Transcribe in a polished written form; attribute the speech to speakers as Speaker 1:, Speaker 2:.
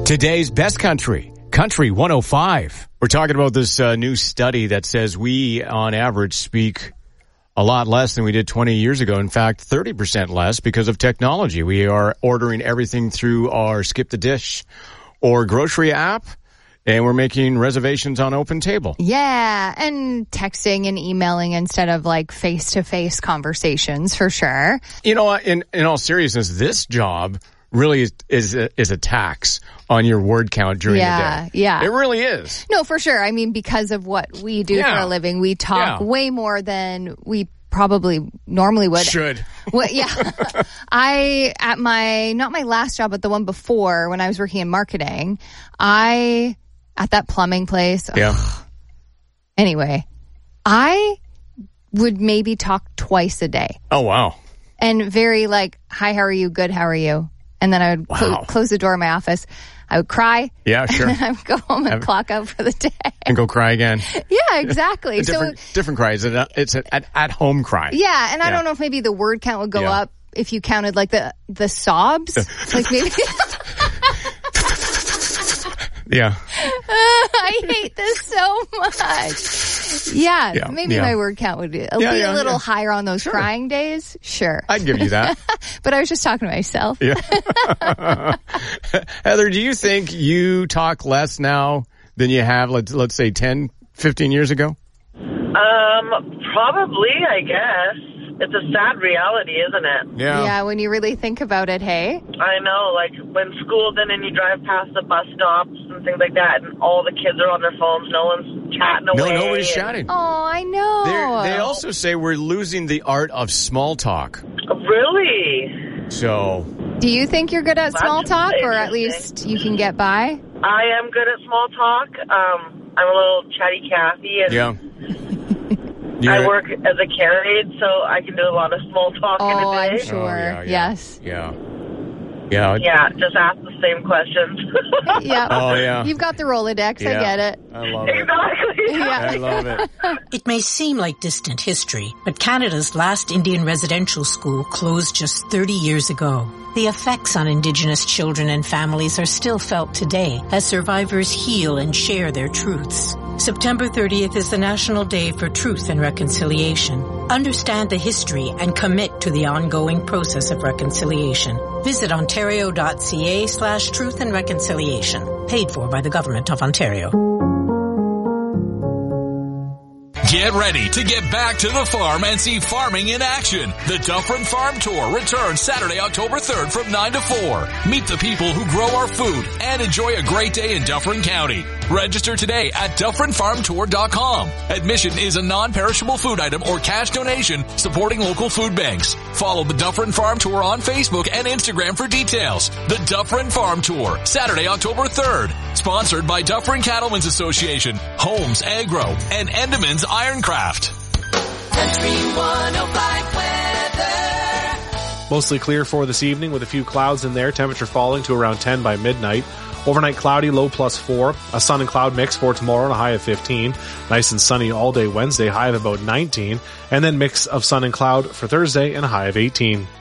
Speaker 1: Today's best country, Country 105. We're talking about this new study that says we, on average, speak a lot less than we did 20 years ago. In fact, 30% less because of technology. We are ordering everything through our Skip the Dish or grocery app, and we're making reservations on Open Table.
Speaker 2: Yeah, and texting and emailing instead of like face-to-face conversations, for sure.
Speaker 1: You know, in all seriousness, this job really is a tax on your word count during the day.
Speaker 2: Yeah.
Speaker 1: It really is.
Speaker 2: No, for sure. I mean, because of what we do for a living, we talk way more than we probably normally would.
Speaker 1: Should.
Speaker 2: Well, yeah. At not my last job, but the one before, when I was working in marketing, at that plumbing place.
Speaker 1: Yeah.
Speaker 2: Anyway, I would maybe talk twice a day.
Speaker 1: Oh, wow.
Speaker 2: And very like, hi, how are you? Good, how are you? And then I would close the door of my office. I would cry.
Speaker 1: Yeah, sure.
Speaker 2: And I would go home and clock out for the day.
Speaker 1: And go cry again.
Speaker 2: Yeah, exactly.
Speaker 1: Different cry. It's an at-home cry.
Speaker 2: Yeah, and I don't know if maybe the word count would go up if you counted like the sobs. Like maybe...
Speaker 1: Yeah.
Speaker 2: I hate this so much. Yeah, maybe my word count would be a little higher on those crying days. Sure.
Speaker 1: I'd give you that.
Speaker 2: But I was just talking to myself.
Speaker 1: Yeah. Heather, do you think you talk less now than you have, let's say 10, 15 years ago?
Speaker 3: Probably, I guess. It's a sad reality, isn't it?
Speaker 1: Yeah.
Speaker 2: Yeah, when you really think about it, hey?
Speaker 3: I know, like when school's in and you drive past the bus stops and things like that, and all the kids are on their phones, no one's chatting away.
Speaker 1: No, nobody's chatting.
Speaker 2: Oh, I know.
Speaker 1: They also say we're losing the art of small talk.
Speaker 3: Really?
Speaker 1: So...
Speaker 2: Do you think you're good at small talk, or at least you can get by?
Speaker 3: I am good at small talk. I'm a little chatty Cathy, and I work as a care aide, so I can do a lot of small talk in a day.
Speaker 2: I'm sure. Yes.
Speaker 1: Yeah.
Speaker 3: Yeah, just ask the same questions.
Speaker 2: Yeah.
Speaker 1: Oh, yeah.
Speaker 2: You've got the Rolodex.
Speaker 1: Yeah.
Speaker 2: I get it.
Speaker 1: I love it.
Speaker 3: Exactly.
Speaker 2: Yeah.
Speaker 1: I love it.
Speaker 4: It may seem like distant history, but Canada's last Indian residential school closed just 30 years ago. The effects on Indigenous children and families are still felt today as survivors heal and share their truths. September 30th is the National Day for Truth and Reconciliation. Understand the history and commit to the ongoing process of reconciliation. Visit ontario.ca/truth and reconciliation. Paid for by the Government of Ontario.
Speaker 5: Get ready to get back to the farm and see farming in action. The Dufferin Farm Tour returns Saturday, October 3rd from 9 to 4. Meet the people who grow our food and enjoy a great day in Dufferin County. Register today at DufferinFarmTour.com. Admission is a non-perishable food item or cash donation supporting local food banks. Follow the Dufferin Farm Tour on Facebook and Instagram for details. The Dufferin Farm Tour, Saturday, October 3rd. Sponsored by Dufferin Cattlemen's Association, Holmes Agro, and Endemans Ironcraft.
Speaker 6: Country 105 weather.
Speaker 7: Mostly clear for this evening with a few clouds in there. Temperature falling to around 10 by midnight. Overnight cloudy, low +4. A sun and cloud mix for tomorrow and a high of 15. Nice and sunny all day Wednesday, high of about 19. And then mix of sun and cloud for Thursday and a high of 18.